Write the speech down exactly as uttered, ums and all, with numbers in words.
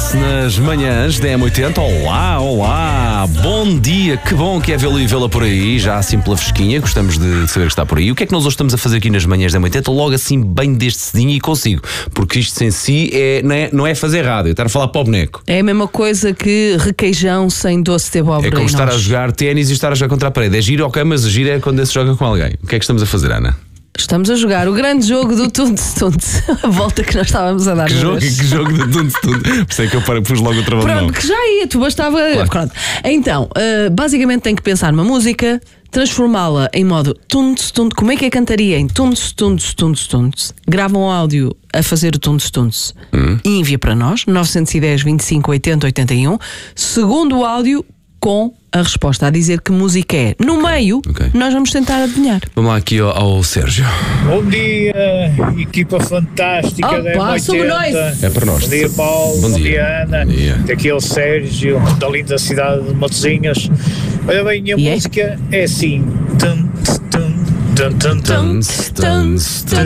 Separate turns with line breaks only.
Passe nas manhãs da M oitenta. Olá, olá, bom dia, que bom que é vê-lo e vê-la por aí, já assim pela fresquinha, gostamos de saber que está por aí. O que é que nós hoje estamos a fazer aqui nas manhãs da M oitenta? Logo assim, bem desde cedinho e consigo, porque isto em si é, não, é, não é fazer rádio, é estar a falar para o boneco.
É a mesma coisa que requeijão sem doce de abóbora.
É como estar a jogar ténis e estar a jogar contra a parede. É giro, ok, mas giro é quando se joga com alguém. O que é que estamos a fazer, Ana?
Estamos a jogar o grande jogo do Tuntes Tuntes. A volta que nós estávamos a dar.
Que jogo, que jogo de Tuntes Tuntes. Por isso é que eu pus logo o trabalho.
Pronto, que já ia, tu bastava.
Claro.
Pronto. Então, uh, basicamente tem que pensar numa música, transformá-la em modo Tuntes Tuntes. Como é que é cantaria em Tuntes Tuntes Tuntes Tuntes? Grava um áudio a fazer o Tuntes Tuntes hum. e envia para nós, nove um zero, vinte e cinco, oitenta, oitenta e um. Segundo o áudio, com a resposta a dizer que música é. No okay. meio, okay. nós vamos tentar adivinhar.
Vamos lá aqui ao, ao Sérgio.
Bom dia, equipa fantástica
oh,
da M oitenta.
É para nós.
Bom dia, Paulo.
Bom,
Bom
dia,
dia Ana.
Bom dia.
Aqui é o Sérgio, da linda cidade de Matosinhos. Olha bem, a
yeah.
música é assim. Tum, tum, tum, tum, tum, tum, tum, tum.